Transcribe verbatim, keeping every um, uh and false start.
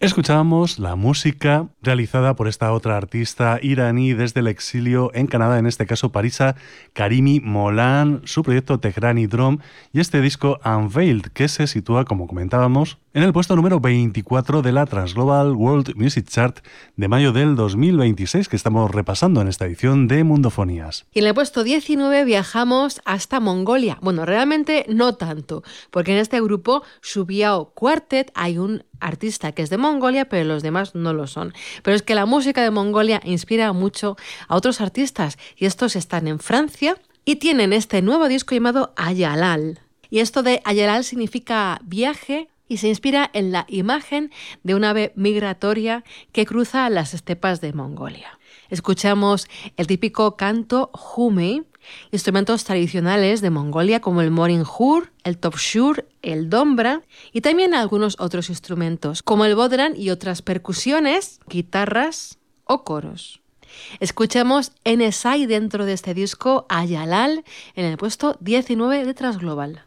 Escuchábamos la música realizada por esta otra artista iraní desde el exilio en Canadá, en este caso Parisa Karimi Molan, su proyecto Tehrani Drum y este disco Unveiled, que se sitúa, como comentábamos, en el puesto número veinticuatro de la Transglobal World Music Chart de mayo del dos mil veintiséis, que estamos repasando en esta edición de Mundofonías. Y en el puesto diecinueve viajamos hasta Mongolia. Bueno, realmente no tanto, porque en este grupo Subiao Quartet hay un artista que es de Mongolia, pero los demás no lo son. Pero es que la música de Mongolia inspira mucho a otros artistas, y estos están en Francia y tienen este nuevo disco llamado Ayalal. Y esto de Ayalal significa viaje, y se inspira en la imagen de un ave migratoria que cruza las estepas de Mongolia. Escuchamos el típico canto Hume, instrumentos tradicionales de Mongolia como el morinjur, el topshur, el dombra y también algunos otros instrumentos como el bodhran y otras percusiones, guitarras o coros. Escuchamos N S I dentro de este disco Ayalal en el puesto diecinueve de Transglobal.